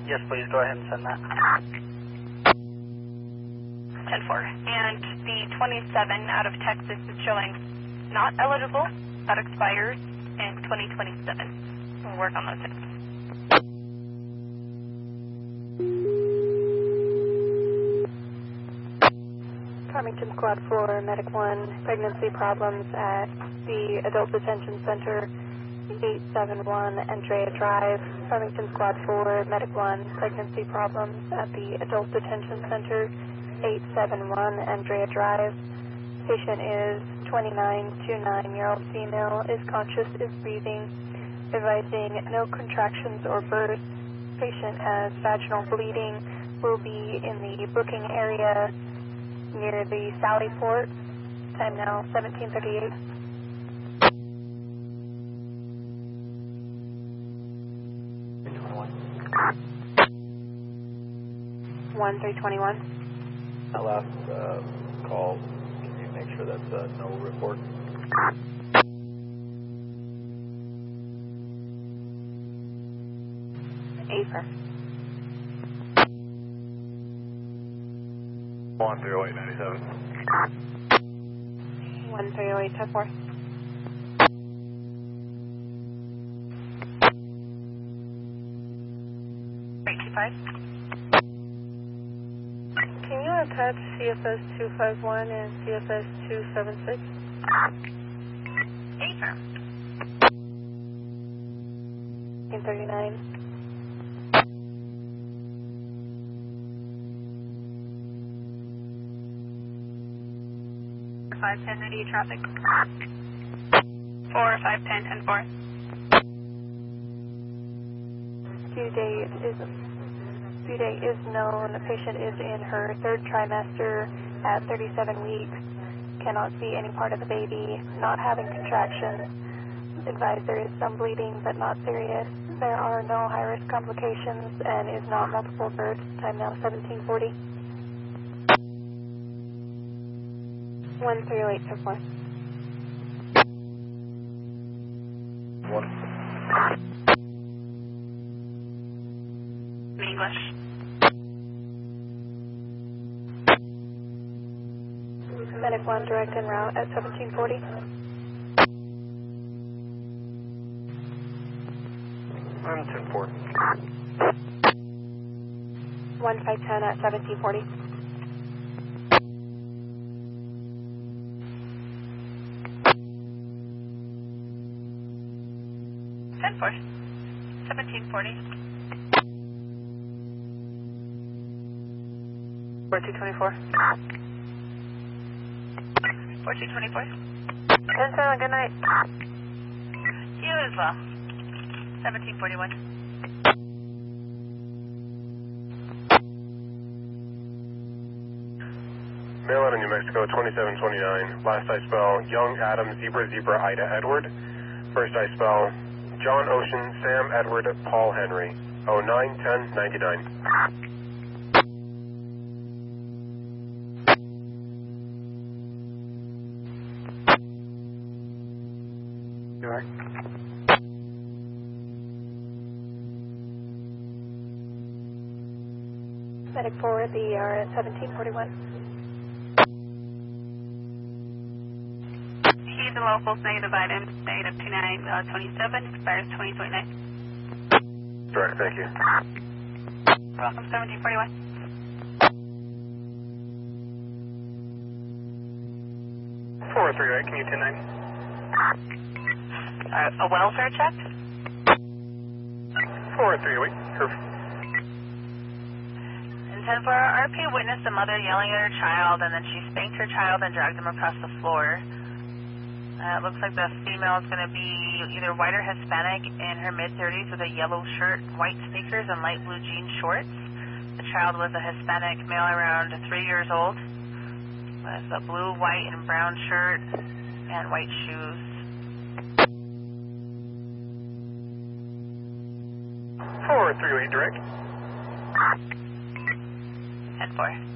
Yes, please go ahead and send that. 10-4. And the 27 out of Texas is showing not eligible. That expires in 2027. We'll work on those things. Farmington Squad 4, Medic 1, pregnancy problems at the Adult Detention Center, 871 Andrea Drive. Farmington Squad 4, Medic 1, pregnancy problems at the Adult Detention Center, 871 Andrea Drive. Patient is 29-year-old female, is conscious, is breathing, advising no contractions or birth. Patient has vaginal bleeding, will be in the booking area near the Sally Port. Time now 17:38. One 321. That last call, can you make sure that's a no report? Afer. 130897. 1308 10-4. Can you attach CFS 251 and CFS 276? Afer. 39. Five 1098 traffic. 4 510 10-4. Due date is known. The patient is in her third trimester at 37 weeks. Cannot see any part of the baby. Not having contractions. Advised there is some bleeding, but not serious. There are no high-risk complications and is not multiple births. Time now 17:40. 1308 10-4. English. Medic 1 direct en route at 1740. I'm 10-4. 1510 at 1740. For 1740. 4224. 4224. 10-7, good night. You as well. 1741. Mail out of New Mexico, 2729. Last I spell, Young Adam Zebra Zebra Ida Edward. First I spell, John Ocean Sam Edward Paul Henry. 091099. Direct. Medic 4 at the ER at 1741. He's a local negative item, negative 2927, expires 2029. Direct, thank you. Welcome, 1741. Can you 10-9? A welfare check? 4308. And 10-4, our RP witnessed a mother yelling at her child, and then she spanked her child and dragged him across the floor. It looks like the female is going to be either white or Hispanic, in her mid-30s with a yellow shirt, white sneakers, and light blue jean shorts. The child was a Hispanic male around 3 years old with a blue, white, and brown shirt and white shoes. 4308 direct. 10-4.